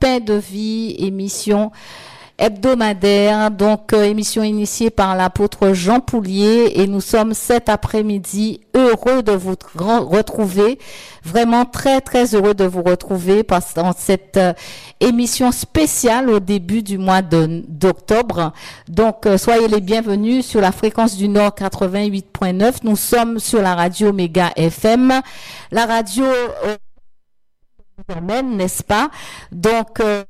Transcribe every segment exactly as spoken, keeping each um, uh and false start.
Pain de vie, émission hebdomadaire, donc euh, émission initiée par l'apôtre Jean Poulier, et nous sommes cet après-midi heureux de vous re- retrouver, vraiment très très heureux de vous retrouver parce dans cette euh, émission spéciale au début du mois de, d'octobre. Donc euh, soyez les bienvenus sur la fréquence du Nord quatre-vingt-huit virgule neuf. Nous sommes sur la radio Méga F M, la radio euh, domaine, n'est-ce pas? Donc euh,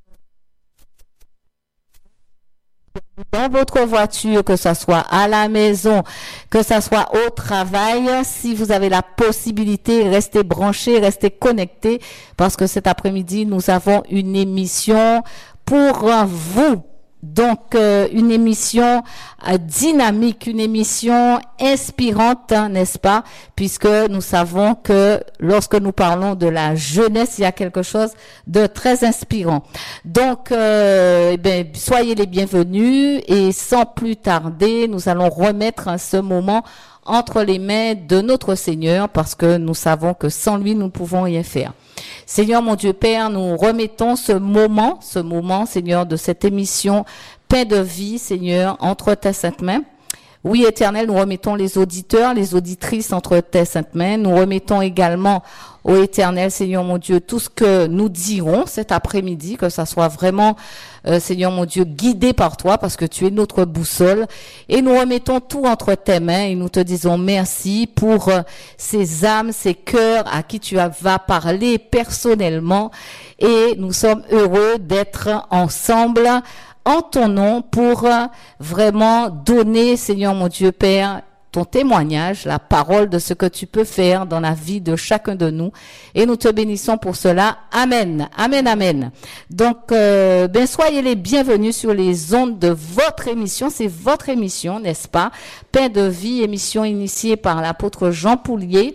dans votre voiture, que ça soit à la maison, que ça soit au travail, si vous avez la possibilité, restez branchés, restez connectés, parce que cet après-midi, nous avons une émission pour vous. Donc, euh, une émission euh, dynamique, une émission inspirante, hein, n'est-ce pas? Puisque nous savons que lorsque nous parlons de la jeunesse, il y a quelque chose de très inspirant. Donc, euh, eh bien, soyez les bienvenus et sans plus tarder, nous allons remettre hein, ce moment entre les mains de notre Seigneur parce que nous savons que sans lui, nous ne pouvons rien faire. Seigneur, mon Dieu Père, nous remettons ce moment, ce moment, Seigneur, de cette émission Pain de vie, Seigneur, entre tes saintes mains. Oui, Éternel, nous remettons les auditeurs, les auditrices entre tes saintes mains. Nous remettons également au Éternel, Seigneur mon Dieu, tout ce que nous dirons cet après-midi, que ça soit vraiment, euh, Seigneur mon Dieu, guidé par toi, parce que tu es notre boussole. Et nous remettons tout entre tes mains et nous te disons merci pour euh, ces âmes, ces cœurs à qui tu vas parler personnellement. Et nous sommes heureux d'être ensemble en ton nom pour euh, vraiment donner, Seigneur mon Dieu Père, ton témoignage, la parole de ce que tu peux faire dans la vie de chacun de nous. Et nous te bénissons pour cela. Amen. Amen, amen. Donc, euh, ben, soyez les bienvenus sur les ondes de votre émission. C'est votre émission, n'est-ce pas? Pain de vie, émission initiée par l'apôtre Jean Poulier.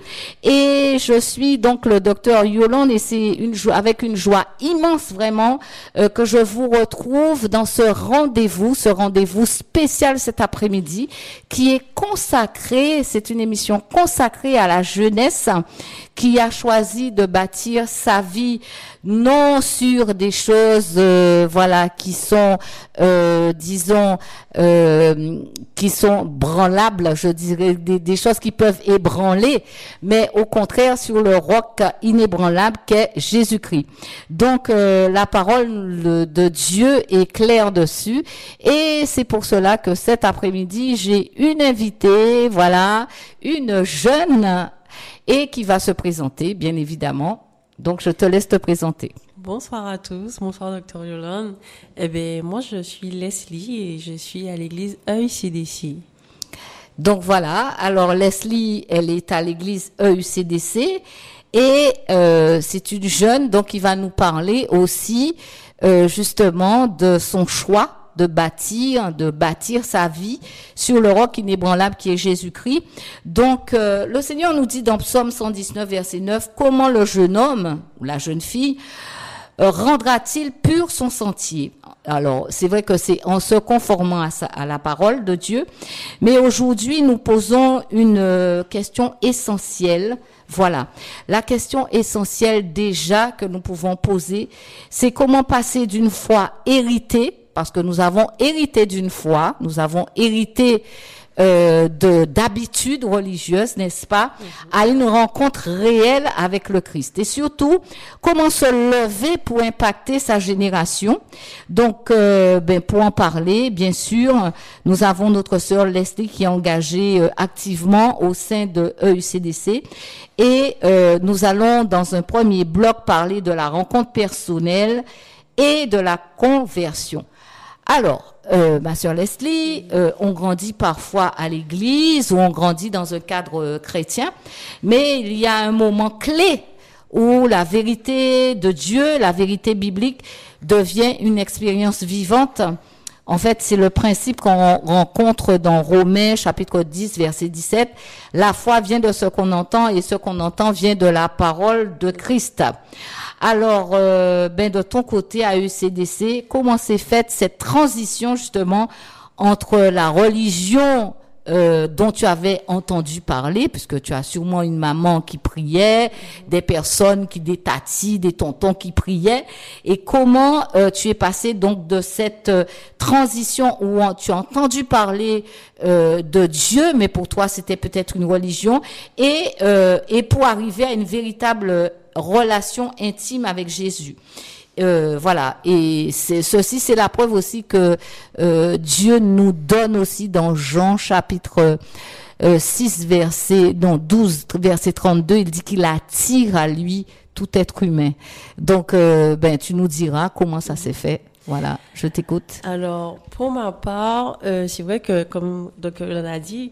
Et je suis donc le docteur Yolande et c'est une joie, avec une joie immense vraiment, euh, que je vous retrouve dans ce rendez-vous, ce rendez-vous spécial cet après-midi qui est consacré. C'est une émission consacrée à la jeunesse qui a choisi de bâtir sa vie non sur des choses euh, voilà qui sont euh, disons euh, qui sont branlables, je dirais des, des choses qui peuvent ébranler, mais au contraire sur le roc inébranlable qu'est Jésus-Christ. Donc euh, la parole de Dieu est claire dessus et c'est pour cela que cet après-midi j'ai une invitée, voilà, une jeune et qui va se présenter, bien évidemment. Donc, je te laisse te présenter. Bonsoir à tous. Bonsoir, docteur Yolande. Eh bien, moi, je suis Leslie et je suis à l'église E U C D C. Donc, voilà. Alors, Leslie, elle est à l'église E U C D C et euh, c'est une jeune, donc, qui va nous parler aussi, euh, justement, de son choix de bâtir, de bâtir sa vie sur le roc inébranlable qui est Jésus-Christ. Donc, euh, le Seigneur nous dit dans Psaume cent dix-neuf, verset neuf, comment le jeune homme ou la jeune fille euh, rendra-t-il pur son sentier? Alors, c'est vrai que c'est en se conformant à, sa, à la parole de Dieu, mais aujourd'hui, nous posons une euh, question essentielle. Voilà. La question essentielle déjà que nous pouvons poser, c'est comment passer d'une foi héritée, parce que nous avons hérité d'une foi, nous avons hérité euh, de d'habitudes religieuses, n'est-ce pas, mm-hmm. à une rencontre réelle avec le Christ. Et surtout, comment se lever pour impacter sa génération. Donc, euh, ben pour en parler, bien sûr, nous avons notre sœur Leslie qui est engagée euh, activement au sein de E U C D C. Et euh, nous allons, dans un premier bloc, parler de la rencontre personnelle et de la conversion. Alors, euh, ma sœur Leslie, euh, on grandit parfois à l'église ou on grandit dans un cadre euh, chrétien, mais il y a un moment clé où la vérité de Dieu, la vérité biblique devient une expérience vivante. En fait, c'est le principe qu'on rencontre dans Romains chapitre dix, verset dix-sept. La foi vient de ce qu'on entend et ce qu'on entend vient de la parole de Christ. Alors, euh, ben de ton côté à E U C D C, comment s'est faite cette transition justement entre la religion euh, dont tu avais entendu parler, puisque tu as sûrement une maman qui priait, des personnes qui, des tatis, des tontons qui priaient, et comment euh, tu es passé donc de cette euh, transition où on, tu as entendu parler euh, de Dieu, mais pour toi c'était peut-être une religion, et euh, et pour arriver à une véritable relation intime avec Jésus. Euh, voilà, et c'est, ceci c'est la preuve aussi que euh, Dieu nous donne aussi dans Jean chapitre euh, six verset non douze verset trente-deux, il dit qu'il attire à lui tout être humain. Donc euh, ben tu nous diras comment ça s'est fait. Voilà, je t'écoute. Alors, pour ma part, euh, c'est vrai que, comme docteur l'a dit,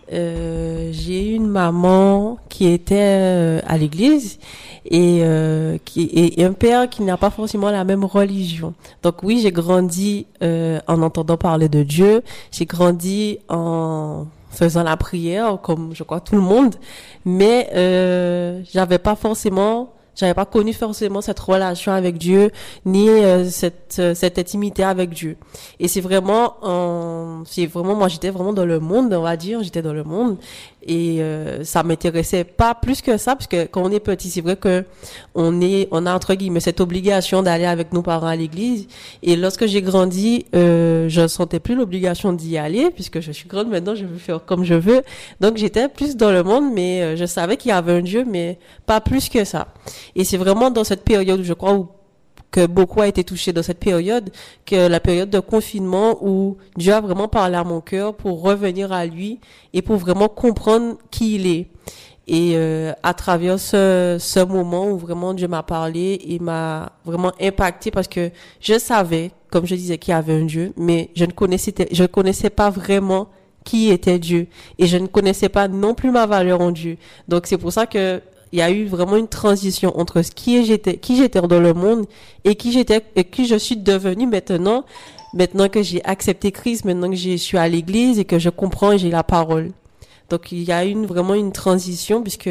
euh, j'ai une maman qui était euh, à l'église et, euh, qui, et, et un père qui n'a pas forcément la même religion. Donc oui, j'ai grandi euh, en entendant parler de Dieu, j'ai grandi en faisant la prière, comme je crois tout le monde, mais euh, j'avais pas forcément... J'avais pas connu forcément cette relation avec Dieu, ni euh, cette euh, cette intimité avec Dieu. Et c'est vraiment, euh, c'est vraiment, moi j'étais vraiment dans le monde, on va dire, j'étais dans le monde, et euh, ça m'intéressait pas plus que ça, parce que quand on est petit, c'est vrai que on est, on a entre guillemets cette obligation d'aller avec nos parents à l'église. Et lorsque j'ai grandi, euh, je ne sentais plus l'obligation d'y aller, puisque je suis grande maintenant, je veux faire comme je veux. Donc j'étais plus dans le monde, mais euh, je savais qu'il y avait un Dieu, mais pas plus que ça. Et c'est vraiment dans cette période, je crois, où que beaucoup a été touché dans cette période, que la période de confinement où Dieu a vraiment parlé à mon cœur pour revenir à lui et pour vraiment comprendre qui il est. Et euh, à travers ce, ce moment où vraiment Dieu m'a parlé et m'a vraiment impacté, parce que je savais, comme je disais, qu'il y avait un Dieu, mais je ne connaissais, je ne connaissais pas vraiment qui était Dieu. Et je ne connaissais pas non plus ma valeur en Dieu. Donc c'est pour ça que il y a eu vraiment une transition entre ce qui j'étais, qui j'étais dans le monde et qui j'étais, et qui je suis devenue maintenant, maintenant que j'ai accepté Christ, maintenant que je suis à l'église et que je comprends et j'ai la parole. Donc il y a eu une, vraiment une transition, puisque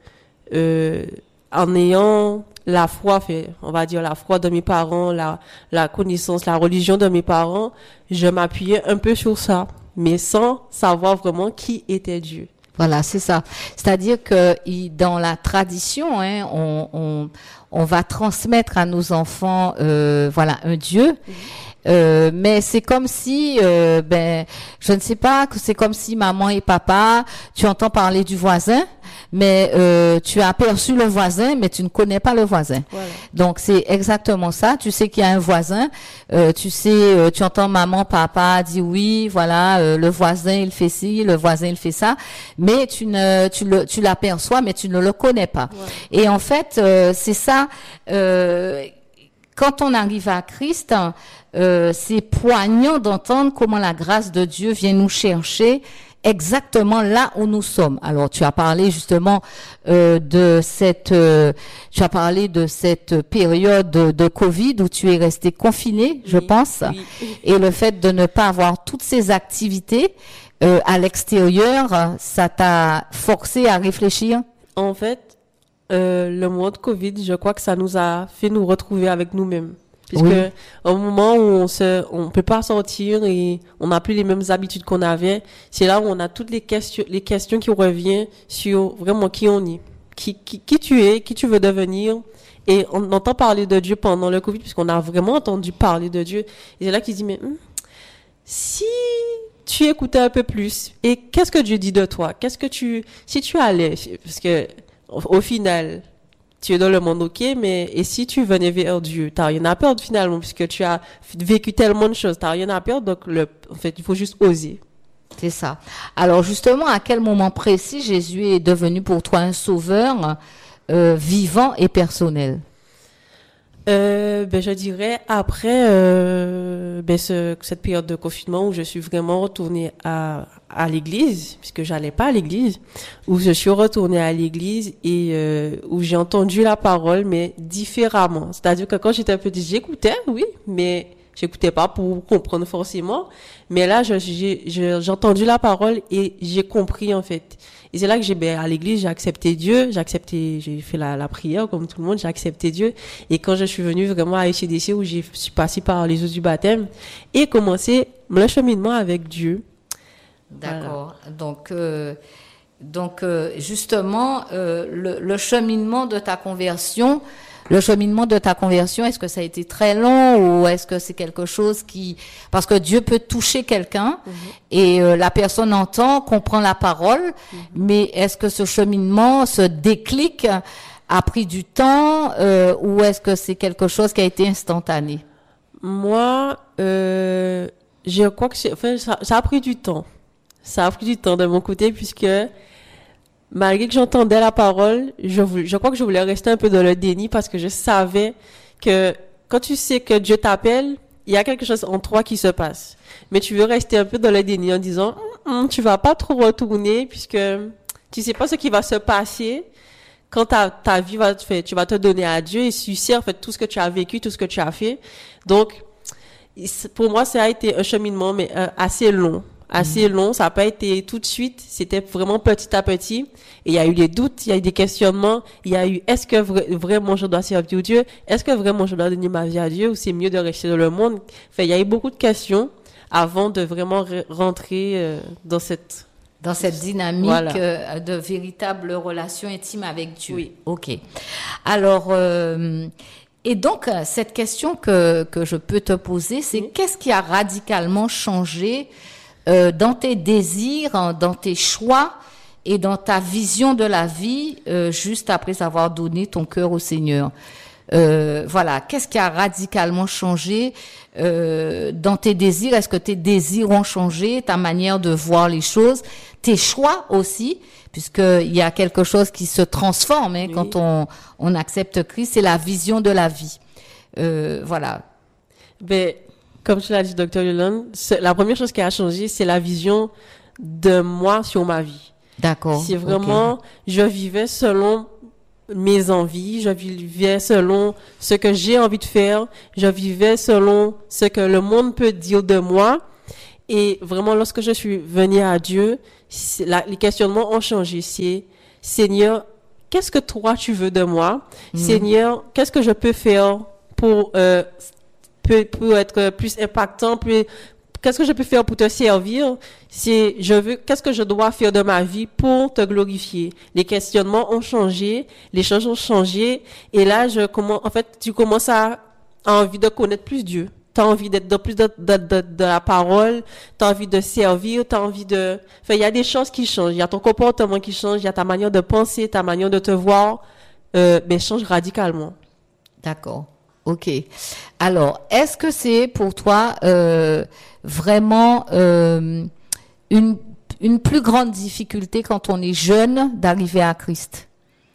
euh, en ayant la foi, fait, on va dire la foi de mes parents, la, la connaissance, la religion de mes parents, je m'appuyais un peu sur ça, mais sans savoir vraiment qui était Dieu. Voilà, c'est ça. C'est-à-dire que dans la tradition, hein, on, on, on va transmettre à nos enfants, euh, voilà, un Dieu. Mmh. Euh, mais c'est comme si, euh, ben, je ne sais pas, que c'est comme si maman et papa, tu entends parler du voisin, mais euh, tu as aperçu le voisin, mais tu ne connais pas le voisin. Voilà. Donc c'est exactement ça. Tu sais qu'il y a un voisin, euh, tu sais, euh, tu entends maman, papa dit oui, voilà, euh, le voisin il fait ci, le voisin il fait ça, mais tu ne, tu le, tu l'aperçois, mais tu ne le connais pas. Voilà. Et en fait, euh, c'est ça. Euh, quand on arrive à Christ, euh, c'est poignant d'entendre comment la grâce de Dieu vient nous chercher exactement là où nous sommes. Alors, tu as parlé justement euh, de cette, euh, tu as parlé de cette période de, de Covid où tu es resté confiné, oui, je pense, oui. Et le fait de ne pas avoir toutes ces activités euh, à l'extérieur, ça t'a forcé à réfléchir? En fait, euh, le mois de Covid, je crois que ça nous a fait nous retrouver avec nous-mêmes. Puisque oui. Au moment où on se, on peut pas sortir et on n'a plus les mêmes habitudes qu'on avait, c'est là où on a toutes les questions, les questions qui reviennent sur vraiment qui on est, qui, qui, qui tu es, qui tu veux devenir. Et on entend parler de Dieu pendant le Covid, puisqu'on a vraiment entendu parler de Dieu. Et c'est là qu'il dit, mais hum, si tu écoutais un peu plus, et qu'est-ce que Dieu dit de toi? Qu'est-ce que tu, si tu allais, parce que au, au final, tu es dans le monde, ok, mais et si tu venais vers Dieu, t'as rien à perdre finalement, puisque tu as vécu tellement de choses, t'as rien à perdre, donc le, en fait, il faut juste oser. C'est ça. Alors justement, à quel moment précis Jésus est devenu pour toi un sauveur euh, vivant et personnel? Euh, ben je dirais après euh, ben ce, cette période de confinement où je suis vraiment retournée à à l'église, puisque j'allais pas à l'église, où je suis retournée à l'église et euh, où j'ai entendu la parole, mais différemment. C'est-à-dire que quand j'étais petite, j'écoutais, oui, mais j'écoutais pas pour comprendre forcément. Mais là, je, j'ai, j'ai, j'ai entendu la parole et j'ai compris en fait. Et c'est là que j'ai, ben, à l'église, j'ai accepté Dieu, j'ai accepté, j'ai fait la, la prière comme tout le monde, j'ai accepté Dieu. Et quand je suis venue vraiment à E C D C, où j'ai, je suis passée par les eaux du baptême et commencé le cheminement avec Dieu, D'accord. Voilà. Donc, euh, donc euh, justement, euh, le, le cheminement de ta conversion, le cheminement de ta conversion, est-ce que ça a été très long ou est-ce que c'est quelque chose qui... Parce que Dieu peut toucher quelqu'un mm-hmm. et euh, la personne entend, comprend la parole, mm-hmm. mais est-ce que ce cheminement, ce déclic a pris du temps euh, ou est-ce que c'est quelque chose qui a été instantané? Moi, euh, je crois que c'est, enfin, ça, ça a pris du temps. Ça a pris du temps de mon côté puisque malgré que j'entendais la parole, je, voulais, je crois que je voulais rester un peu dans le déni parce que je savais que quand tu sais que Dieu t'appelle, il y a quelque chose en toi qui se passe. Mais tu veux rester un peu dans le déni en disant hm, « tu vas pas trop retourner puisque tu sais pas ce qui va se passer quand ta, ta vie va te faire, tu vas te donner à Dieu et tu sais en fait tout ce que tu as vécu, tout ce que tu as fait. » Donc, pour moi, ça a été un cheminement mais euh, assez long. assez mmh. long, ça n'a pas été tout de suite, c'était vraiment petit à petit, et il y a eu des doutes, il y a eu des questionnements, il y a eu est-ce que vra- vraiment je dois servir Dieu, est-ce que vraiment je dois donner ma vie à Dieu, ou c'est mieux de rester dans le monde, enfin, il y a eu beaucoup de questions avant de vraiment re- rentrer euh, dans cette... Dans cette dynamique voilà. euh, de véritable relation intime avec Dieu. Oui. Ok. Alors, euh, et donc, cette question que, que je peux te poser, c'est mmh. qu'est-ce qui a radicalement changé Euh, dans tes désirs, dans tes choix et dans ta vision de la vie, euh, juste après avoir donné ton cœur au Seigneur. Euh, voilà, qu'est-ce qui a radicalement changé euh, dans tes désirs? Est-ce que tes désirs ont changé, ta manière de voir les choses, tes choix aussi, puisqu'il y a quelque chose qui se transforme hein, oui. quand on, on accepte Christ, c'est la vision de la vie. Euh, voilà. Ben, comme tu l'as dit, docteur Yolande, la première chose qui a changé, c'est la vision de moi sur ma vie. D'accord. C'est vraiment, okay. je vivais selon mes envies, je vivais selon ce que j'ai envie de faire, je vivais selon ce que le monde peut dire de moi. Et vraiment, lorsque je suis venue à Dieu, la, les questionnements ont changé. C'est, Seigneur, qu'est-ce que toi tu veux de moi? Mm. Seigneur, qu'est-ce que je peux faire pour... Euh, Peut, peut être plus impactant, plus, qu'est-ce que je peux faire pour te servir? C'est, je veux, qu'est-ce que je dois faire de ma vie pour te glorifier? Les questionnements ont changé, les choses ont changé, et là, je commence, en fait, tu commences à, à envie de connaître plus Dieu. T'as envie d'être dans plus de, de, de, de la parole, t'as envie de servir, t'as envie de, enfin, il y a des choses qui changent, il y a ton comportement qui change, il y a ta manière de penser, ta manière de te voir, euh, mais change radicalement. D'accord. Ok. Alors, est-ce que c'est pour toi euh, vraiment euh, une, une plus grande difficulté quand on est jeune d'arriver à Christ?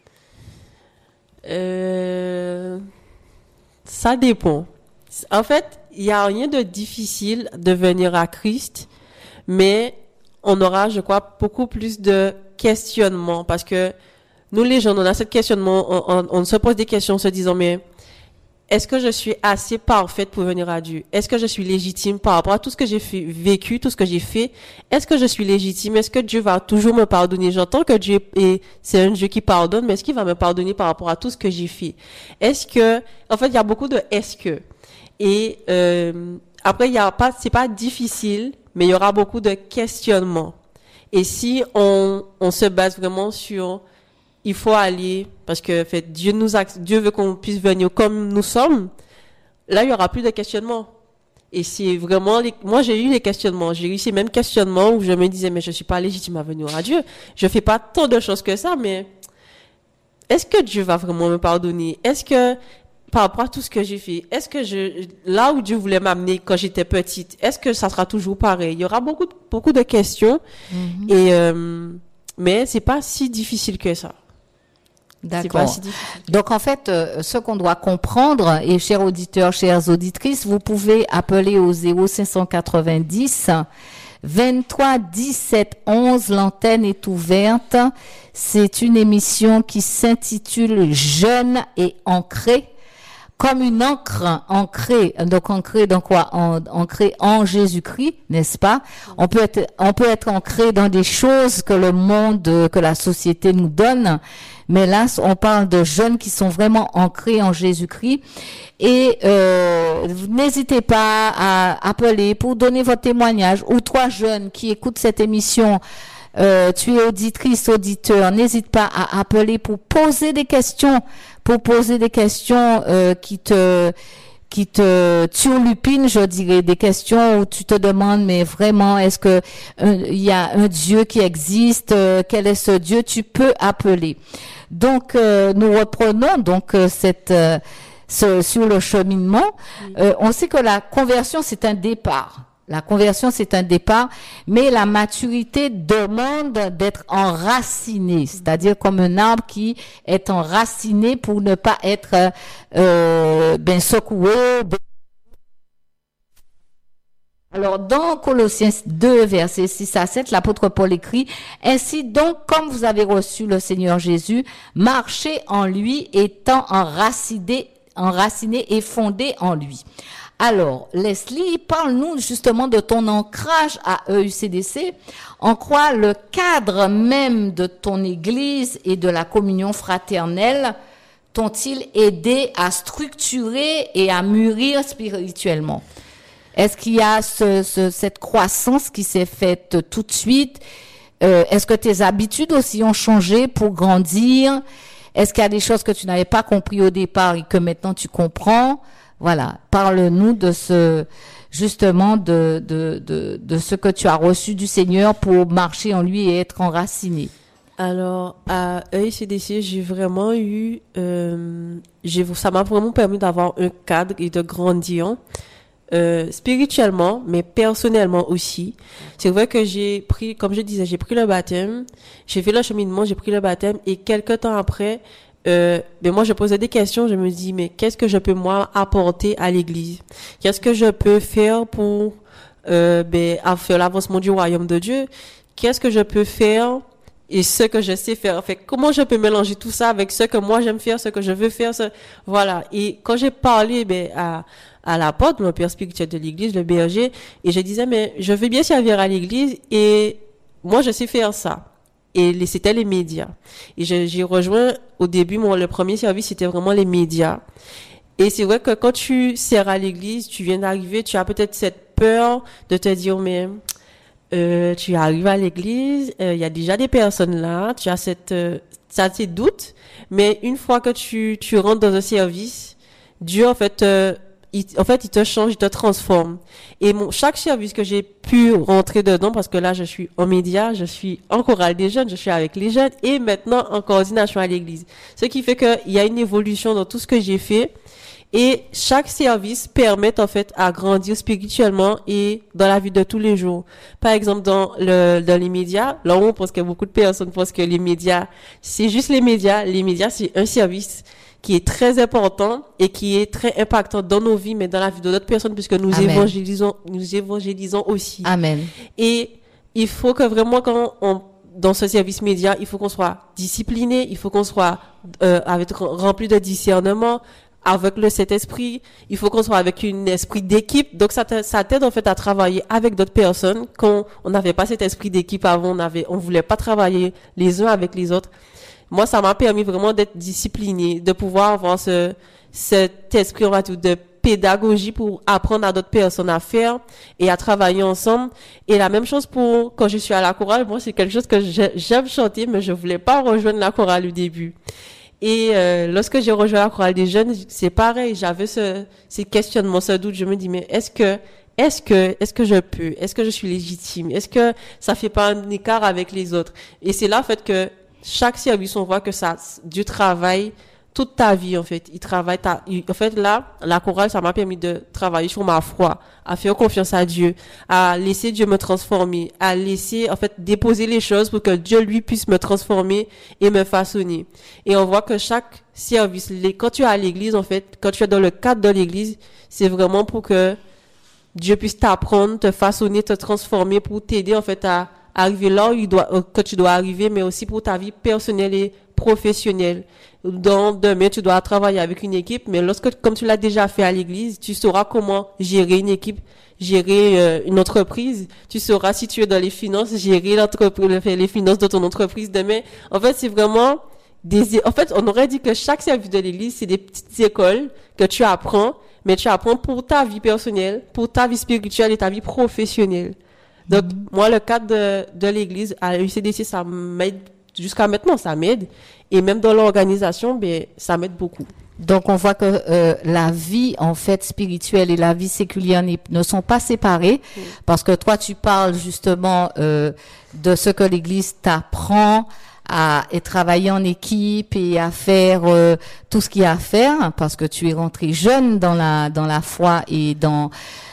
Euh, ça dépend. En fait, il n'y a rien de difficile de venir à Christ, mais on aura, je crois, beaucoup plus de questionnements parce que nous, les jeunes, on a ce questionnement, on, on, on se pose des questions en se disant, mais est-ce que je suis assez parfaite pour venir à Dieu? Est-ce que je suis légitime par rapport à tout ce que j'ai fait, vécu, tout ce que j'ai fait? Est-ce que je suis légitime? Est-ce que Dieu va toujours me pardonner? J'entends que Dieu est, c'est un Dieu qui pardonne, mais est-ce qu'il va me pardonner par rapport à tout ce que j'ai fait? Est-ce que, en fait, il y a beaucoup de est-ce que. Et, euh, après, il y a pas, c'est pas difficile, mais il y aura beaucoup de questionnements. Et si on, on se base vraiment sur, il faut aller, parce que, en fait, Dieu nous a, Dieu veut qu'on puisse venir comme nous sommes, là, il y aura plus de questionnements. Et c'est vraiment, les, moi, j'ai eu les questionnements. J'ai eu ces mêmes questionnements où je me disais, mais je suis pas légitime à venir à Dieu. Je fais pas tant de choses que ça, mais est-ce que Dieu va vraiment me pardonner? Est-ce que, par rapport à tout ce que j'ai fait, est-ce que je, là où Dieu voulait m'amener quand j'étais petite, est-ce que ça sera toujours pareil? Il y aura beaucoup, beaucoup de questions. Mm-hmm. Et, euh, mais c'est pas si difficile que ça. D'accord. Si Donc en fait, euh, ce qu'on doit comprendre, et chers auditeurs, chères auditrices, vous pouvez appeler au zéro cinq cent quatre-vingt-dix vingt-trois dix-sept onze. L'antenne est ouverte. C'est une émission qui s'intitule Jeune et ancré. comme une encre ancrée, donc ancrée dans quoi? En, ancrée en Jésus-Christ, n'est-ce pas? On peut être, on peut être ancré dans des choses que le monde, que la société nous donne, mais là, on parle de jeunes qui sont vraiment ancrés en Jésus-Christ. Et euh, n'hésitez pas à appeler pour donner votre témoignage. Ou toi, jeunes qui écoutent cette émission, euh, tu es auditrice, auditeur, n'hésite pas à appeler pour poser des questions, pour poser des questions euh, qui te qui te turlupinent, je dirais, des questions où tu te demandes, mais vraiment, est-ce que il y a un Dieu qui existe? Euh, quel est ce Dieu? Tu peux appeler. Donc, euh, nous reprenons donc euh, cette euh, ce, sur le cheminement. Euh, on sait que la conversion, c'est un départ. La conversion, c'est un départ, mais la maturité demande d'être enraciné, c'est-à-dire comme un arbre qui est enraciné pour ne pas être euh, ben secoué. Alors, dans Colossiens deux, versets six à sept, l'apôtre Paul écrit, « Ainsi donc, comme vous avez reçu le Seigneur Jésus, marchez en lui, étant enraciné, enraciné et fondé en lui. » Alors, Leslie, parle-nous justement de ton ancrage à E U C D C, en quoi le cadre même de ton église et de la communion fraternelle t'ont-ils aidé à structurer et à mûrir spirituellement? Est-ce qu'il y a ce, ce, cette croissance qui s'est faite tout de suite? Euh, est-ce que tes habitudes aussi ont changé pour grandir? Est-ce qu'il y a des choses que tu n'avais pas compris au départ et que maintenant tu comprends? Voilà, parle-nous de ce, justement, de, de, de, de ce que tu as reçu du Seigneur pour marcher en lui et être enraciné. Alors, à E I C D C, j'ai vraiment eu, euh, j'ai, ça m'a vraiment permis d'avoir un cadre et de grandir, euh, spirituellement, mais personnellement aussi. C'est vrai que j'ai pris, comme je disais, j'ai pris le baptême, j'ai fait le cheminement, j'ai pris le baptême, et quelques temps après, Euh, mais moi je posais des questions, je me dis mais qu'est-ce que je peux moi apporter à l'église? Qu'est-ce que je peux faire pour euh, ben faire l'avancement du royaume de Dieu? Qu'est-ce que je peux faire et ce que je sais faire? En fait, comment je peux mélanger tout ça avec ce que moi j'aime faire, ce que je veux faire, ce... voilà. Et quand j'ai parlé ben à à l'apôtre, mon père spirituel de l'église, le berger, et je disais mais je veux bien servir à l'église et moi je sais faire ça. Et les, c'était les médias. Et je, j'ai rejoint, au début, mon, le premier service, c'était vraiment les médias. Et c'est vrai que quand tu sers à l'église, tu viens d'arriver, tu as peut-être cette peur de te dire, mais, euh, tu arrives à l'église, il euh, y a déjà des personnes là, tu as cette, euh, ça tes doutes, mais une fois que tu, tu rentres dans un service, Dieu, en fait, euh, Il, en fait, il te change, il te transforme. Et mon, chaque service que j'ai pu rentrer dedans, parce que là, je suis en média, je suis en chorale des jeunes, je suis avec les jeunes, et maintenant en coordination à l'église. Ce qui fait qu'il y a une évolution dans tout ce que j'ai fait. Et chaque service permet, en fait, à grandir spirituellement et dans la vie de tous les jours. Par exemple, dans le, dans les médias, là où on pense que beaucoup de personnes pensent que les médias, c'est juste les médias. Les médias, c'est un service qui est très important et qui est très impactant dans nos vies, mais dans la vie de d'autres personnes, puisque nous Amen. évangélisons, nous évangélisons aussi. Amen. Et il faut que vraiment, quand on, dans ce service média, il faut qu'on soit discipliné, il faut qu'on soit euh, avec rempli de discernement, avec le Saint-Esprit, il faut qu'on soit avec un esprit d'équipe. Donc ça, ça t'aide en fait à travailler avec d'autres personnes. Quand on n'avait pas cet esprit d'équipe avant, on avait, on voulait pas travailler les uns avec les autres. Moi, ça m'a permis vraiment d'être discipliné, de pouvoir avoir ce, cet esprit, on va dire, de pédagogie pour apprendre à d'autres personnes à faire et à travailler ensemble. Et la même chose pour quand je suis à la chorale. Moi, c'est quelque chose que j'aime chanter, mais je voulais pas rejoindre la chorale au début. Et euh, lorsque j'ai rejoint la chorale des jeunes, c'est pareil. J'avais ce, ces questionnements, ce doute. Je me dis, mais est-ce que, est-ce que, est-ce que je peux, est-ce que je suis légitime, est-ce que ça fait pas un écart avec les autres? Et c'est là, en fait, que chaque service, on voit que ça, Dieu travaille toute ta vie, en fait. Il travaille ta, il, en fait, là, la chorale, ça m'a permis de travailler sur ma foi, à faire confiance à Dieu, à laisser Dieu me transformer, à laisser, en fait, déposer les choses pour que Dieu, lui, puisse me transformer et me façonner. Et on voit que chaque service, les, quand tu es à l'église, en fait, quand tu es dans le cadre de l'église, c'est vraiment pour que Dieu puisse t'apprendre, te façonner, te transformer, pour t'aider, en fait, à arriver là où il doit, que tu dois arriver, mais aussi pour ta vie personnelle et professionnelle. dans demain tu dois travailler avec une équipe, mais lorsque comme tu l'as déjà fait à l'église, tu sauras comment gérer une équipe, gérer euh, une entreprise, tu sauras si tu es dans les finances, gérer l'entreprise, les finances de ton entreprise demain. En fait, c'est vraiment des en fait, on aurait dit que chaque service de l'église, c'est des petites écoles que tu apprends, mais tu apprends pour ta vie personnelle, pour ta vie spirituelle et ta vie professionnelle. Donc, mm-hmm. moi, le cadre de, de l'église à l'U C D C, ça m'aide jusqu'à maintenant, ça m'aide. Et même dans l'organisation, ben, ça m'aide beaucoup. Donc, on voit que euh, la vie, en fait, spirituelle et la vie séculière ne sont pas séparées, mm. parce que toi, tu parles justement euh, de ce que l'Église t'apprend à et travailler en équipe et à faire euh, tout ce qu'il y a à faire, parce que tu es rentré jeune dans la dans la foi et dans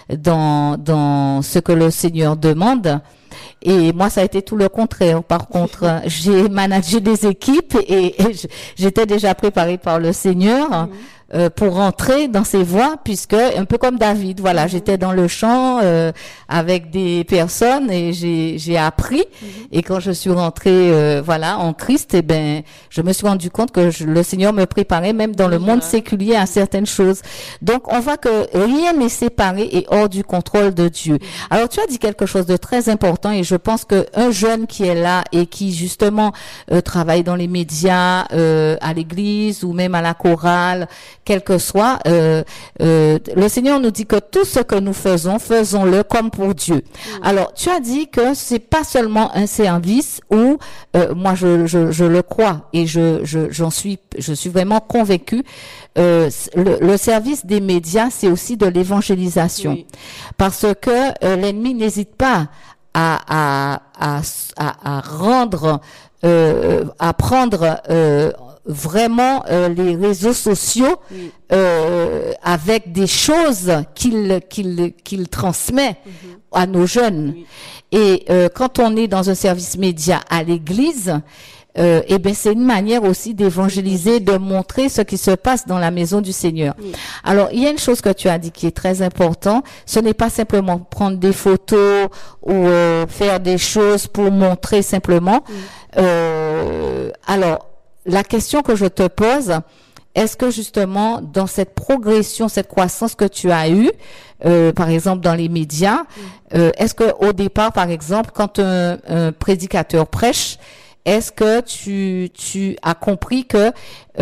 dans dans ce que le Seigneur demande. Et moi, ça a été tout le contraire. Par contre, j'ai managé des équipes et, et j'étais déjà préparée par le Seigneur mmh. euh, pour rentrer dans ces voies, puisque un peu comme David, voilà, mmh. j'étais dans le champ euh, avec des personnes et j'ai j'ai appris. Mmh. Et quand je suis rentrée, euh, voilà, en Christ, eh ben, je me suis rendu compte que je, le Seigneur me préparait même dans le mmh. monde séculier à certaines choses. Donc, on voit que rien n'est séparé et hors du contrôle de Dieu. Mmh. Alors, tu as dit quelque chose de très important et je pense que un jeune qui est là et qui justement euh, travaille dans les médias, euh, à l'église ou même à la chorale, quel que soit, euh, euh, le Seigneur nous dit que tout ce que nous faisons, faisons-le comme pour Dieu. Mmh. Alors, tu as dit que c'est pas seulement un service où, euh, moi je, je, je le crois et je, je, j'en suis, je suis vraiment convaincue. Euh, le, le service des médias, c'est aussi de l'évangélisation, oui. parce que euh, l'ennemi n'hésite pas à à à à, à rendre euh, à prendre euh, vraiment euh, les réseaux sociaux oui. euh, avec des choses qu'il qu'il qu'il transmet mm-hmm. à nos jeunes oui. et euh, quand on est dans un service média à l'église, Euh, eh ben c'est une manière aussi d'évangéliser, de montrer ce qui se passe dans la maison du Seigneur. Oui. Alors, il y a une chose que tu as dit qui est très important, ce n'est pas simplement prendre des photos ou euh, faire des choses pour montrer simplement. Oui. Euh, alors, la question que je te pose, est-ce que justement dans cette progression, cette croissance que tu as eue, euh, par exemple dans les médias, oui. euh, est-ce que au départ, par exemple, quand un, un prédicateur prêche, est-ce que tu tu as compris que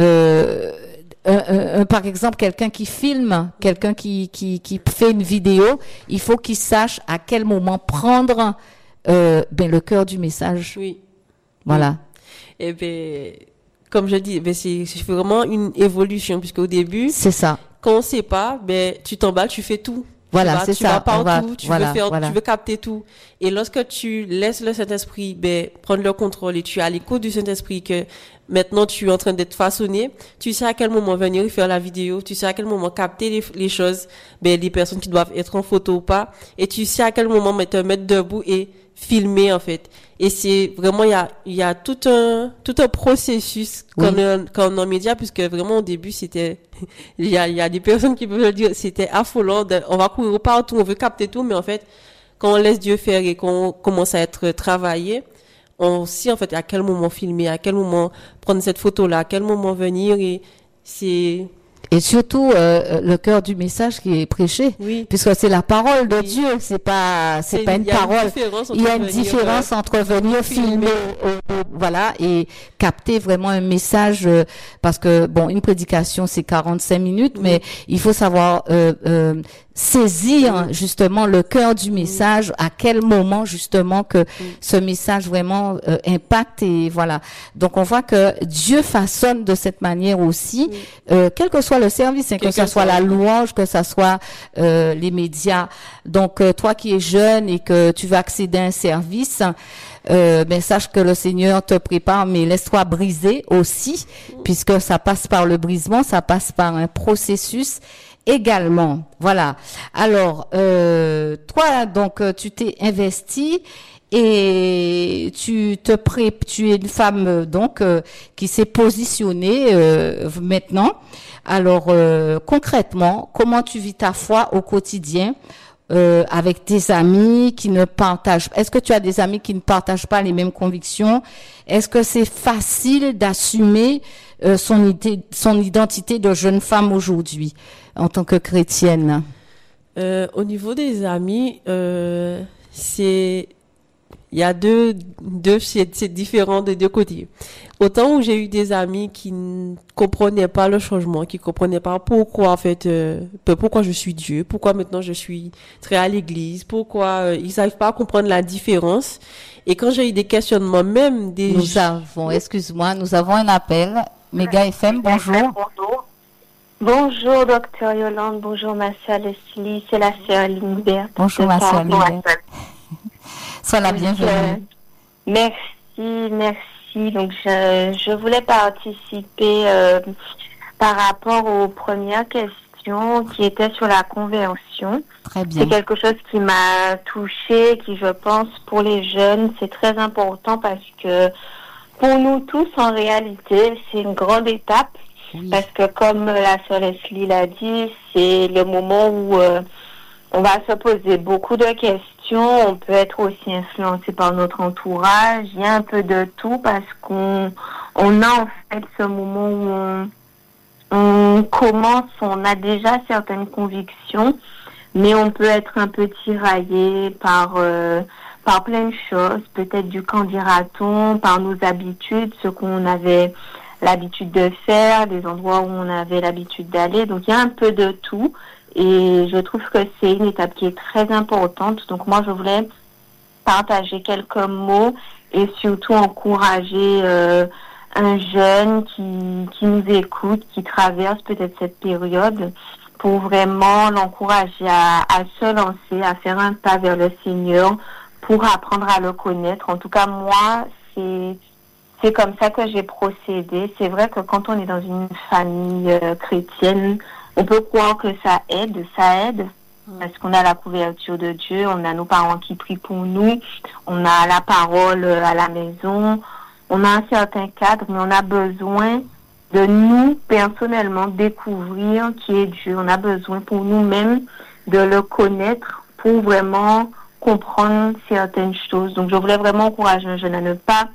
euh, un, un, un, par exemple quelqu'un qui filme, quelqu'un qui qui qui fait une vidéo, il faut qu'il sache à quel moment prendre euh, ben le cœur du message. Oui. Voilà. Oui. Et ben comme je dis, ben c'est c'est vraiment une évolution puisque au début, c'est ça. Quand on sait pas, ben tu t'emballes, tu fais tout. Voilà, tu c'est tu ça. Vas partout, va, tu voilà, veux faire, voilà. tu veux capter tout. Et lorsque tu laisses le Saint-Esprit, ben, prendre le contrôle et tu es à l'écoute du Saint-Esprit que maintenant tu es en train d'être façonné, tu sais à quel moment venir faire la vidéo, tu sais à quel moment capter les, les choses, ben, les personnes qui doivent être en photo ou pas, et tu sais à quel moment te mettre debout et filmer, en fait. Et c'est vraiment, il y a, il y a tout un, tout un processus oui. quand on, quand on est en média, puisque vraiment au début, c'était, il y a, il y a des personnes qui peuvent le dire, c'était affolant, de, on va courir partout, on veut capter tout, mais en fait, quand on laisse Dieu faire et qu'on commence à être travaillé, on sait, en fait, à quel moment filmer, à quel moment prendre cette photo-là, à quel moment venir, et c'est, et surtout euh, le cœur du message qui est prêché, oui. puisque c'est la parole de oui. Dieu, c'est pas c'est, c'est pas une parole. Il y a une différence entre venir filmer, euh, euh, voilà, et capter vraiment un message, euh, parce que bon, une prédication c'est quarante-cinq minutes, oui. mais il faut savoir euh, euh, saisir oui. justement le cœur du message, oui. à quel moment justement que oui. ce message vraiment euh, impacte, et voilà. Donc on voit que Dieu façonne de cette manière aussi, oui. euh, quel que soit le service, hein, que ce soit la louange, que ce soit euh, les médias. Donc euh, toi qui es jeune et que tu veux accéder à un service, euh, ben sache que le Seigneur te prépare, mais laisse-toi briser aussi, oui. puisque ça passe par le brisement, ça passe par un processus également. Voilà. Alors, euh, toi, donc, tu t'es investie et tu te pré, tu es une femme donc euh, qui s'est positionnée euh, maintenant. Alors, euh, concrètement, comment tu vis ta foi au quotidien? euh, avec tes amis qui ne partagent. Est-ce que tu as des amis qui ne partagent pas les mêmes convictions? Est-ce que c'est facile d'assumer euh, son, idée, son identité de jeune femme aujourd'hui en tant que chrétienne? Euh, au niveau des amis, euh, c'est il y a deux deux c'est, c'est différent des deux côtés. Autant où j'ai eu des amis qui ne comprenaient pas le changement, qui comprenaient pas pourquoi en fait euh, pourquoi je suis Dieu, pourquoi maintenant je suis très à l'église, pourquoi euh, ils n'arrivent pas à comprendre la différence. Et quand j'ai eu des questionnements même des Nous avons, excuse-moi, nous avons un appel. Méga F M, bonjour. Bonjour, docteur Yolande. Bonjour, ma sœur Leslie. C'est la sœur Lindbergh. Bonjour, ma sœur Lindbergh. Sois la bienvenue. Euh, merci, merci. Donc, je, je voulais participer euh, par rapport aux premières questions qui étaient sur la conversion. Très bien. C'est quelque chose qui m'a touchée, qui, je pense, pour les jeunes, c'est très important parce que pour nous tous, en réalité, c'est une grande étape. Oui. Parce que comme la sœur Leslie l'a dit, c'est le moment où euh, on va se poser beaucoup de questions. On peut être aussi influencé par notre entourage. Il y a un peu de tout parce qu'on on a en fait ce moment où on, on commence, on a déjà certaines convictions, mais on peut être un peu tiraillé par euh, par plein de choses, peut-être du qu'en dira-t-on, par nos habitudes, ce qu'on avait l'habitude de faire, les endroits où on avait l'habitude d'aller. Donc, il y a un peu de tout. Et je trouve que c'est une étape qui est très importante. Donc, moi, je voulais partager quelques mots et surtout encourager euh, un jeune qui, qui nous écoute, qui traverse peut-être cette période, pour vraiment l'encourager à, à se lancer, à faire un pas vers le Seigneur, pour apprendre à le connaître. En tout cas, moi, c'est... C'est comme ça que j'ai procédé. C'est vrai que quand on est dans une famille euh, chrétienne, on peut croire que ça aide, ça aide, parce qu'on a la couverture de Dieu, on a nos parents qui prient pour nous, on a la parole à la maison, on a un certain cadre, mais on a besoin de nous, personnellement, découvrir qui est Dieu. On a besoin pour nous-mêmes de le connaître pour vraiment comprendre certaines choses. Donc, je voulais vraiment encourager un jeune à ne pas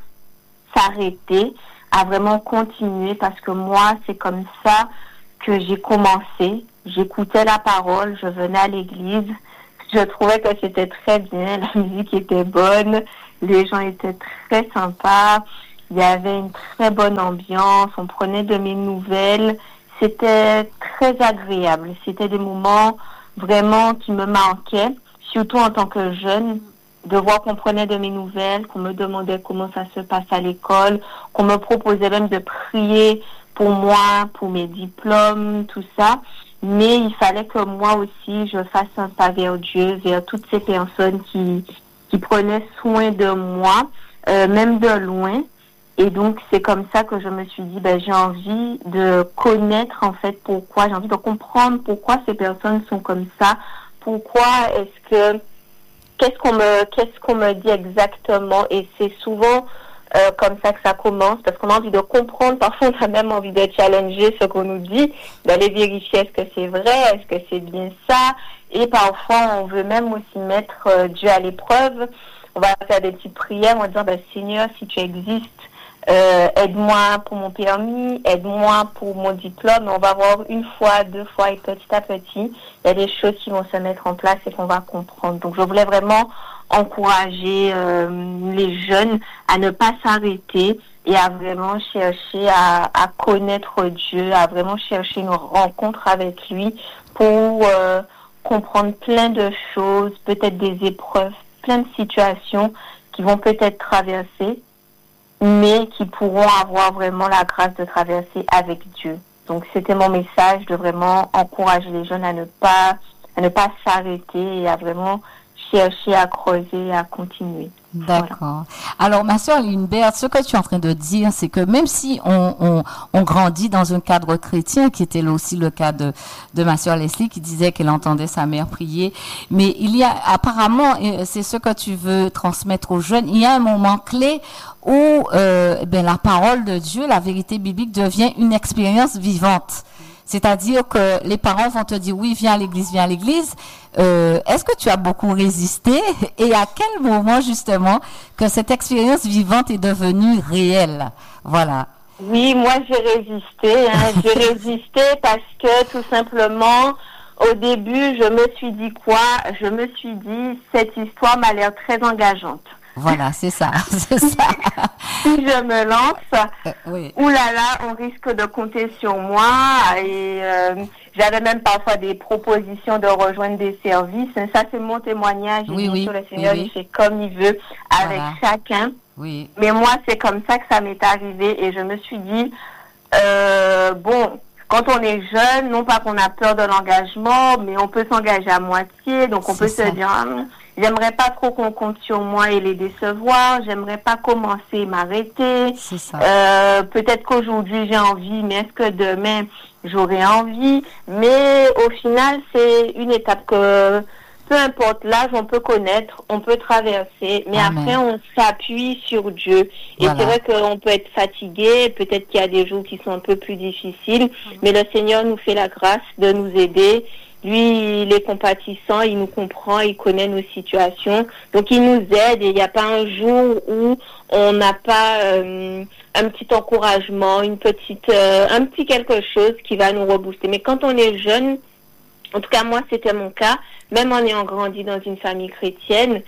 s'arrêter, à vraiment continuer, parce que moi, c'est comme ça que j'ai commencé. J'écoutais la parole, je venais à l'église, je trouvais que c'était très bien, la musique était bonne, les gens étaient très sympas, il y avait une très bonne ambiance, on prenait de mes nouvelles, c'était très agréable, c'était des moments vraiment qui me manquaient, surtout en tant que jeune, de voir qu'on prenait de mes nouvelles, qu'on me demandait comment ça se passe à l'école, qu'on me proposait même de prier pour moi, pour mes diplômes, tout ça. Mais il fallait que moi aussi, je fasse un pas vers Dieu, vers toutes ces personnes qui, qui prenaient soin de moi, euh, même de loin. Et donc, c'est comme ça que je me suis dit, ben, j'ai envie de connaître, en fait, pourquoi, j'ai envie de comprendre pourquoi ces personnes sont comme ça, pourquoi est-ce que Qu'est-ce qu'on me, qu'est-ce qu'on me dit exactement? Et c'est souvent euh, comme ça que ça commence, parce qu'on a envie de comprendre. Parfois, on a même envie de challenger ce qu'on nous dit, d'aller vérifier est-ce que c'est vrai, est-ce que c'est bien ça. Et parfois, on veut même aussi mettre euh, Dieu à l'épreuve. On va faire des petites prières en disant, ben, Seigneur, si tu existes, euh, aide-moi pour mon permis, aide-moi pour mon diplôme. On va voir une fois, deux fois, et petit à petit, il y a des choses qui vont se mettre en place et qu'on va comprendre. Donc, je voulais vraiment encourager euh, les jeunes à ne pas s'arrêter et à vraiment chercher à, à connaître Dieu, à vraiment chercher une rencontre avec lui pour euh, comprendre plein de choses, peut-être des épreuves, plein de situations qui vont peut-être traverser, mais qui pourront avoir vraiment la grâce de traverser avec Dieu. Donc, c'était mon message de vraiment encourager les jeunes à ne pas, à ne pas s'arrêter et à vraiment chercher à creuser et à continuer. D'accord. Voilà. Alors, ma sœur Lindbergh, ce que tu es en train de dire, c'est que même si on, on, on grandit dans un cadre chrétien, qui était aussi le cas de, de ma sœur Leslie, qui disait qu'elle entendait sa mère prier, mais il y a apparemment, c'est ce que tu veux transmettre aux jeunes, il y a un moment clé où euh, ben, la parole de Dieu, la vérité biblique devient une expérience vivante. C'est-à-dire que les parents vont te dire oui, viens à l'église, viens à l'église. Euh, est-ce que tu as beaucoup résisté et à quel moment justement que cette expérience vivante est devenue réelle? Voilà. Oui, moi j'ai résisté. Hein. J'ai résisté parce que tout simplement, au début, je me suis dit quoi? Je me suis dit, cette histoire m'a l'air très engageante. Voilà, c'est ça, c'est ça. Si je me lance, euh, oui. oulala, on risque de compter sur moi. Et euh, j'avais même parfois des propositions de rejoindre des services. Ça, c'est mon témoignage. Oui, oui, sur le Seigneur, oui, oui. il fait comme il veut avec Voilà. chacun. Oui. Mais moi, c'est comme ça que ça m'est arrivé. Et je me suis dit, euh, bon, quand on est jeune, non pas qu'on a peur de l'engagement, mais on peut s'engager à moitié. Donc, on C'est peut ça. se dire... Hum, j'aimerais pas trop qu'on compte sur moi et les décevoir. J'aimerais pas commencer et m'arrêter. C'est ça. Euh, peut-être qu'aujourd'hui j'ai envie, mais est-ce que demain j'aurai envie? Mais au final, c'est une étape que, peu importe l'âge, on peut connaître, on peut traverser. Mais Amen. après, on s'appuie sur Dieu. Et Voilà. c'est vrai qu'on peut être fatigué. Peut-être qu'il y a des jours qui sont un peu plus difficiles. Mais le Seigneur nous fait la grâce de nous aider. Lui, il est compatissant, il nous comprend, il connaît nos situations. Donc, il nous aide et il n'y a pas un jour où on n'a pas euh, un petit encouragement, une petite, euh, un petit quelque chose qui va nous rebooster. Mais quand on est jeune, en tout cas, moi, c'était mon cas, même en ayant grandi dans une famille chrétienne,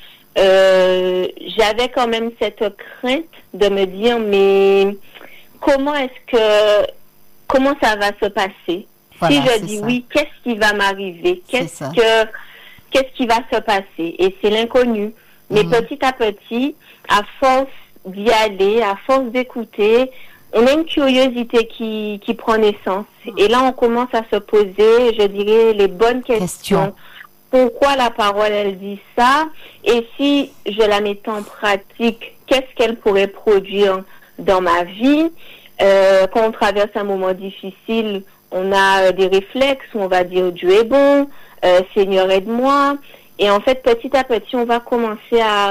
euh, j'avais quand même cette crainte de me dire, mais comment est-ce que, comment ça va se passer? Voilà, si je c'est dis ça. oui, qu'est-ce qui va m'arriver? Qu'est-ce ça. que, qu'est-ce qui va se passer? Et c'est l'inconnu. Mais Mhm. petit à petit, à force d'y aller, à force d'écouter, on a une curiosité qui, qui prend naissance. Et là, on commence à se poser, je dirais, les bonnes questions. Question. Pourquoi la parole, elle dit ça? Et si je la mettais en pratique, qu'est-ce qu'elle pourrait produire dans ma vie? Euh, quand on traverse un moment difficile, on a euh, des réflexes où on va dire Dieu est bon, euh, Seigneur aide-moi. Et en fait, petit à petit, on va commencer à,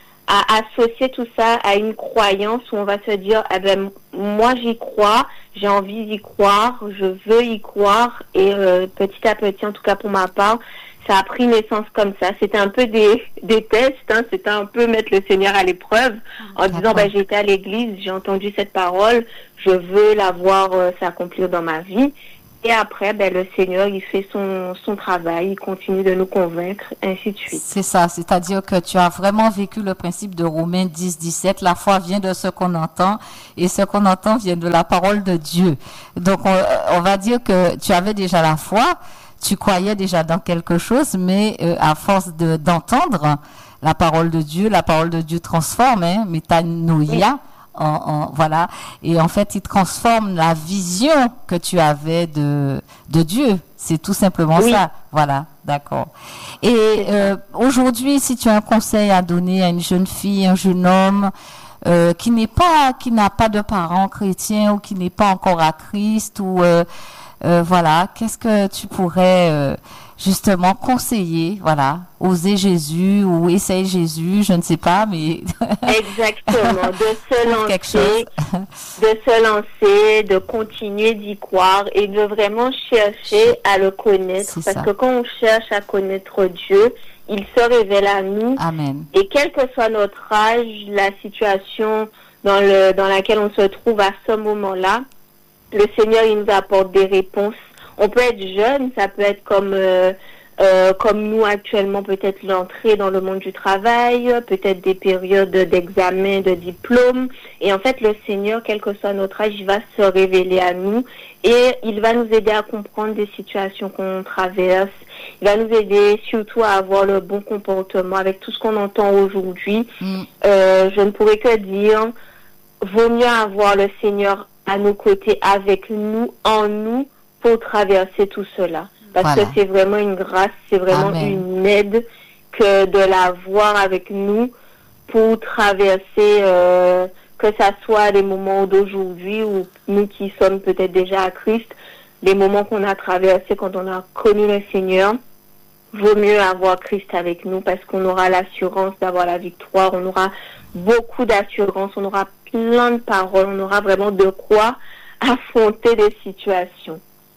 à associer tout ça à une croyance où on va se dire, eh ben, moi j'y crois, j'ai envie d'y croire, je veux y croire. Et euh, petit à petit, en tout cas pour ma part, ça a pris naissance comme ça. C'était un peu des, des tests, hein. C'était un peu mettre le Seigneur à l'épreuve en D'accord. disant, ben, j'ai été à l'église, j'ai entendu cette parole, je veux la voir euh, s'accomplir dans ma vie. Et après, ben, le Seigneur, il fait son, son travail, il continue de nous convaincre, ainsi de suite. C'est ça, c'est-à-dire que tu as vraiment vécu le principe de Romains dix, dix-sept. La foi vient de ce qu'on entend et ce qu'on entend vient de la parole de Dieu. Donc, on, on va dire que tu avais déjà la foi, tu croyais déjà dans quelque chose, mais euh, à force de, d'entendre la parole de Dieu, la parole de Dieu transforme, hein, métanoïa. En, en, voilà, et en fait il transforme la vision que tu avais de de Dieu, c'est tout simplement Oui. ça, voilà, d'accord. Et euh, aujourd'hui, si tu as un conseil à donner à une jeune fille, un jeune homme euh, qui n'est pas, qui n'a pas de parents chrétiens ou qui n'est pas encore à Christ ou euh, euh, voilà, qu'est-ce que tu pourrais euh, justement conseiller, voilà, oser Jésus ou essayer Jésus, je ne sais pas, mais Exactement, de se quelque chose. lancer, de se lancer, de continuer d'y croire et de vraiment chercher à le connaître. C'est Parce ça. que quand on cherche à connaître Dieu, il se révèle à nous. Amen. Et quel que soit notre âge, la situation dans le dans laquelle on se trouve à ce moment-là, le Seigneur, il nous apporte des réponses. On peut être jeune, ça peut être comme euh, euh, comme nous actuellement, peut-être l'entrée dans le monde du travail, peut-être des périodes d'examen, de diplôme. Et en fait, le Seigneur, quel que soit notre âge, il va se révéler à nous et il va nous aider à comprendre des situations qu'on traverse. Il va nous aider surtout à avoir le bon comportement avec tout ce qu'on entend aujourd'hui. Mm. Euh, je ne pourrais que dire, vaut mieux avoir le Seigneur à nos côtés, avec nous, en nous, pour traverser tout cela. Parce Voilà. que c'est vraiment une grâce, c'est vraiment Amen. une aide que de l'avoir avec nous pour traverser, euh, que ça soit les moments d'aujourd'hui ou nous qui sommes peut-être déjà à Christ, les moments qu'on a traversés quand on a connu le Seigneur. Vaut mieux avoir Christ avec nous parce qu'on aura l'assurance d'avoir la victoire, on aura beaucoup d'assurance, on aura plein de paroles, on aura vraiment de quoi affronter des situations.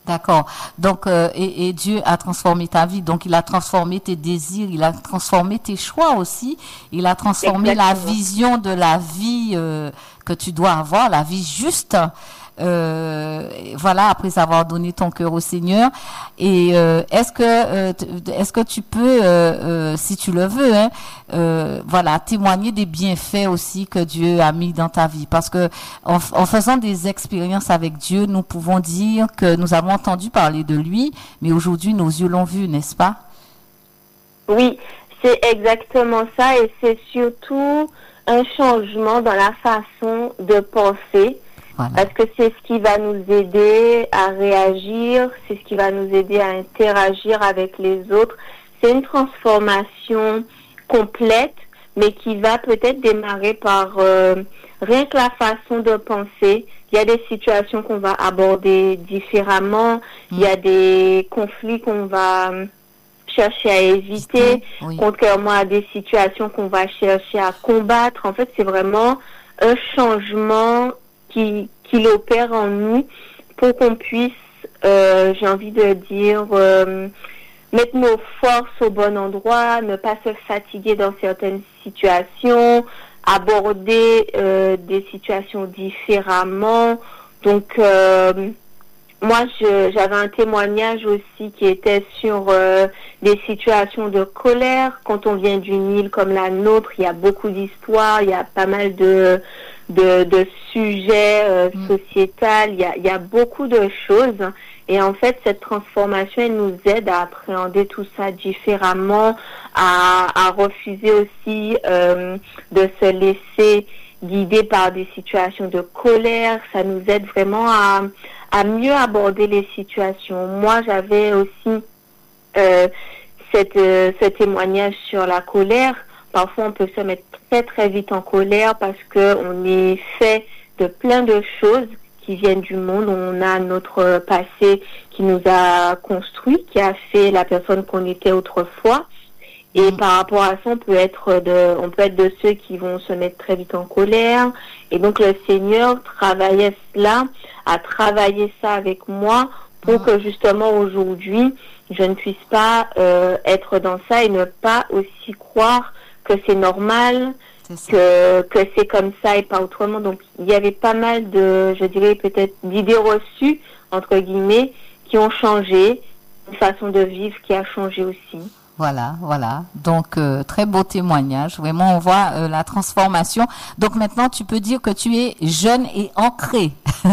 D'accord. Donc, euh, et, et Dieu a transformé ta vie. Donc, il a transformé tes désirs, il a transformé tes choix aussi. Il a transformé Exactement. La vision de la vie euh, que tu dois avoir, la vie juste. Euh, voilà, après avoir donné ton cœur au Seigneur. Et euh, est-ce que euh, est-ce que tu peux, euh, euh, si tu le veux, hein, euh, voilà, témoigner des bienfaits aussi que Dieu a mis dans ta vie, parce que en, en faisant des expériences avec Dieu, nous pouvons dire que nous avons entendu parler de lui, mais aujourd'hui nos yeux l'ont vu, n'est-ce pas? Oui, c'est exactement ça, et c'est surtout un changement dans la façon de penser. Voilà. Parce que c'est ce qui va nous aider à réagir, c'est ce qui va nous aider à interagir avec les autres. C'est une transformation complète, mais qui va peut-être démarrer par euh, rien que la façon de penser. Il y a des situations qu'on va aborder différemment, mmh. il y a des conflits qu'on va chercher à éviter, oui. contrairement à des situations qu'on va chercher à combattre. En fait, c'est vraiment un changement qui qu'il opère en nous pour qu'on puisse, euh, j'ai envie de dire, euh, mettre nos forces au bon endroit, ne pas se fatiguer dans certaines situations, aborder euh, des situations différemment. Donc, euh, moi, je, j'avais un témoignage aussi qui était sur euh, des situations de colère. Quand on vient d'une île comme la nôtre, il y a beaucoup d'histoires, il y a pas mal de de, de sujets euh, mmh. sociétals, il y a, il y a beaucoup de choses. Et en fait, cette transformation, elle nous aide à appréhender tout ça différemment, à, à refuser aussi euh, de se laisser guider par des situations de colère. Ça nous aide vraiment à, à mieux aborder les situations. Moi, j'avais aussi euh, cette, euh, ce témoignage sur la colère. Parfois, on peut se mettre très, très vite en colère parce que on est fait de plein de choses qui viennent du monde. On a notre passé qui nous a construit, qui a fait la personne qu'on était autrefois. Et mmh. par rapport à ça, on peut être de, on peut être de ceux qui vont se mettre très vite en colère. Et donc, le Seigneur travaillait cela, a travaillé ça avec moi pour mmh. que justement aujourd'hui, je ne puisse pas euh, être dans ça et ne pas aussi croire que c'est normal, c'est que que c'est comme ça et pas autrement. Donc il y avait pas mal de, je dirais peut-être d'idées reçues entre guillemets qui ont changé, une façon de vivre qui a changé aussi. Voilà, voilà. Donc euh, très beau témoignage. Vraiment, on voit euh, la transformation. Donc maintenant, tu peux dire que tu es jeune et ancré.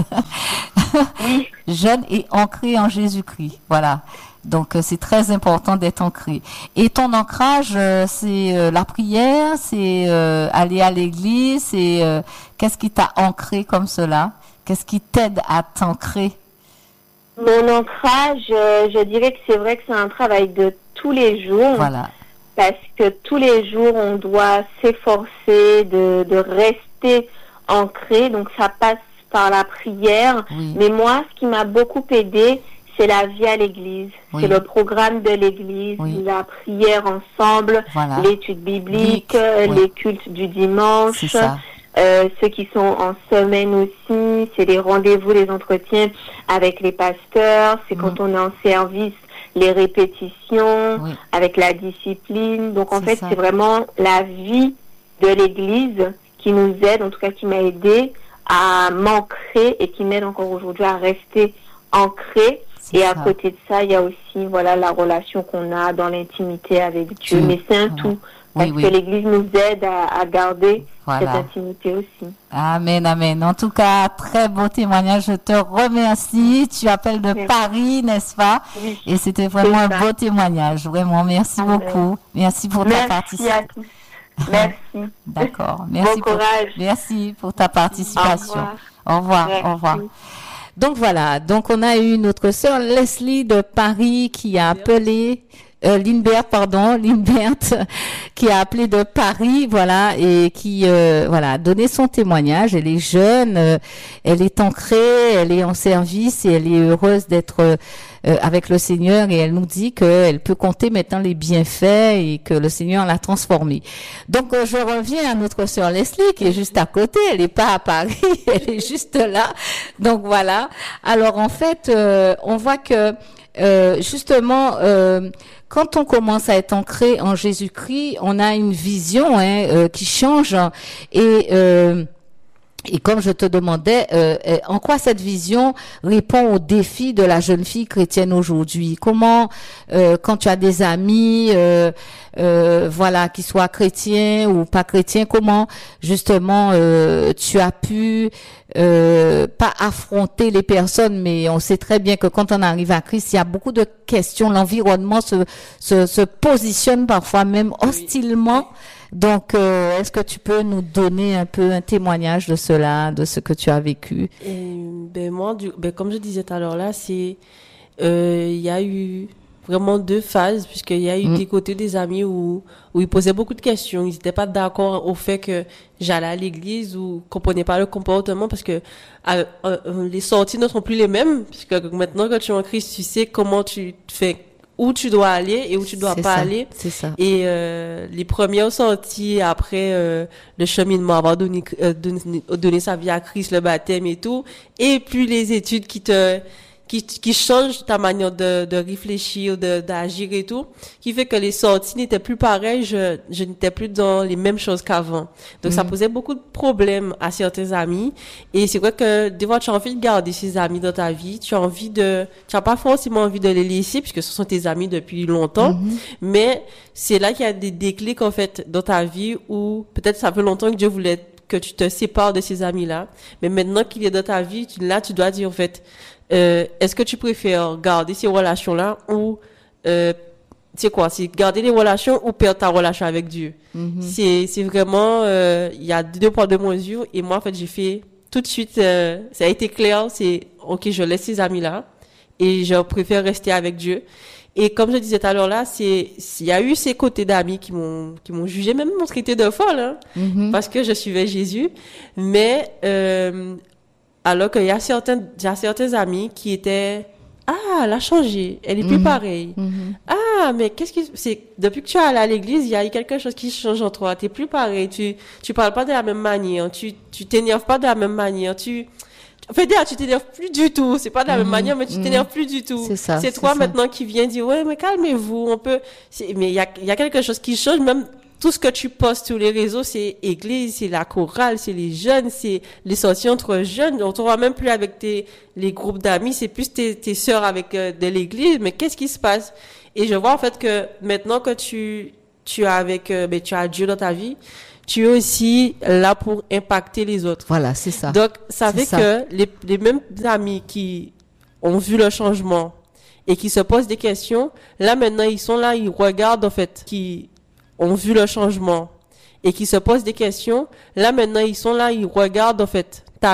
Oui. Jeune et ancré en Jésus-Christ. Voilà. Donc euh, c'est très important d'être ancré. Et ton ancrage, euh, c'est euh, la prière, c'est euh, aller à l'église, c'est euh, qu'est-ce qui t'a ancré comme cela? Qu'est-ce qui t'aide à t'ancrer? Mon ancrage, euh, je dirais que c'est vrai que c'est un travail de tous les jours. Voilà. Parce que tous les jours, on doit s'efforcer de, de rester ancré. Donc ça passe par la prière. Oui. Mais moi, ce qui m'a beaucoup aidé, c'est la vie à l'église. Oui. C'est le programme de l'église, oui. la prière ensemble, voilà. l'étude biblique, oui. les cultes du dimanche. C'est ça. Euh, ceux qui sont en semaine aussi, c'est les rendez-vous, les entretiens avec les pasteurs. C'est mmh. quand on est en service, les répétitions, oui. avec la discipline. Donc en c'est fait, ça. C'est vraiment la vie de l'église qui nous aide, en tout cas qui m'a aidé à m'ancrer et qui m'aide encore aujourd'hui à rester ancré. C'est et ça. À côté de ça, il y a aussi voilà la relation qu'on a dans l'intimité avec Dieu. Dieu. Mais c'est un voilà. tout. Parce oui, oui. que l'Église nous aide à, à garder voilà. cette intimité aussi. Amen, amen. En tout cas, très beau témoignage. Je te remercie. Tu appelles de merci. Paris, n'est-ce pas? Oui. Et c'était vraiment un beau témoignage. Vraiment, merci amen. Beaucoup. Merci pour merci ta participation. À tous. Merci. D'accord. Merci bon pour, courage. Merci pour ta participation. Au revoir. Au revoir. Au revoir. Donc voilà. Donc on a eu notre sœur Leslie de Paris qui a appelé. Euh, Lindbergh, pardon, Lindbergh, qui a appelé de Paris, voilà, et qui, euh, voilà, a donné son témoignage. Elle est jeune, euh, elle est ancrée, elle est en service et elle est heureuse d'être euh, avec le Seigneur et elle nous dit qu'elle peut compter maintenant les bienfaits et que le Seigneur l'a transformée. Donc euh, je reviens à notre sœur Leslie qui est juste à côté, elle n'est pas à Paris, elle est juste là. Donc voilà. Alors en fait, euh, on voit que euh, justement, euh, quand on commence à être ancré en Jésus-Christ, on a une vision hein, euh, qui change et euh, Et comme je te demandais, euh, en quoi cette vision répond aux défis de la jeune fille chrétienne aujourd'hui? Comment, euh, quand tu as des amis, euh, euh, voilà, qui soient chrétiens ou pas chrétiens, comment justement euh, tu as pu euh, pas affronter les personnes, mais on sait très bien que quand on arrive à Christ, il y a beaucoup de questions. L'environnement se se, se positionne parfois même hostilement. Donc, euh, est-ce que tu peux nous donner un peu un témoignage de cela, de ce que tu as vécu? Et, ben moi, du, ben comme je disais tout à l'heure là, c'est euh, il y a eu vraiment deux phases puisqu'il y a eu mmh. des côtés des amis où où ils posaient beaucoup de questions, ils n'étaient pas d'accord au fait que j'allais à l'église ou comprenaient pas le comportement parce que euh, euh, les sorties ne sont plus les mêmes puisque maintenant quand tu es en Christ, tu sais comment tu fais où tu dois aller et où tu dois c'est pas ça, aller. C'est ça. Et euh, les premières sorties après euh, le cheminement, avoir donné, euh, donné, donné sa vie à Christ, le baptême et tout, et puis les études qui te qui qui changent ta manière de de réfléchir, de d'agir et tout, qui fait que les sorties n'étaient plus pareilles, je je n'étais plus dans les mêmes choses qu'avant. Donc mmh. ça posait beaucoup de problèmes à certains amis et c'est vrai que des fois tu as envie de garder ces amis dans ta vie, tu as envie de tu as pas forcément envie de les laisser puisque ce sont tes amis depuis longtemps, mmh. mais c'est là qu'il y a des déclics en fait dans ta vie où peut-être ça fait longtemps que Dieu voulait que tu te sépares de ces amis-là, mais maintenant qu'il est dans ta vie, tu, là tu dois dire en fait Euh, est-ce que tu préfères garder ces relations-là ou, euh, c'est quoi, c'est garder les relations ou perdre ta relation avec Dieu? Mm-hmm. C'est, c'est vraiment, euh, il y a deux poids, deux mesures. Et moi, en fait, j'ai fait tout de suite, euh, ça a été clair, c'est, ok, je laisse ces amis-là et je préfère rester avec Dieu. Et comme je disais tout à l'heure là, c'est, il y a eu ces côtés d'amis qui m'ont, qui m'ont jugé, même m'ont traité de folle, hein, mm-hmm. parce que je suivais Jésus. Mais, euh, alors qu'il y a certains, il y a certains amis qui étaient, ah, elle a changé, elle est plus mmh. pareille. Mmh. Ah, mais qu'est-ce que, c'est, depuis que tu es allé à l'église, il y a eu quelque chose qui change en toi, t'es plus pareil, tu, tu parles pas de la même manière, tu, tu t'énerves pas de la même manière, tu, en fait, tu t'énerves plus du tout, c'est pas de la mmh. même manière, mais tu mmh. t'énerves plus du tout. C'est ça. C'est toi c'est maintenant ça. qui viens dire, ouais, mais calmez-vous, on peut, c'est, mais il y a, il y a quelque chose qui change, même, tout ce que tu postes sur les réseaux, c'est église, c'est la chorale, c'est les jeunes, c'est les sorties entre jeunes. On te voit même plus avec tes, les groupes d'amis, c'est plus tes, tes sœurs avec euh, de l'église. Mais qu'est-ce qui se passe? Et je vois en fait que maintenant que tu, tu as avec, euh, ben, tu as Dieu dans ta vie, tu es aussi là pour impacter les autres. Voilà, c'est ça. Donc, ça c'est fait ça. que les, les mêmes amis qui ont vu le changement et qui se posent des questions, là maintenant, ils sont là, ils regardent en fait, qui, ont vu le changement et qui se posent des questions, là maintenant ils sont là, ils regardent en fait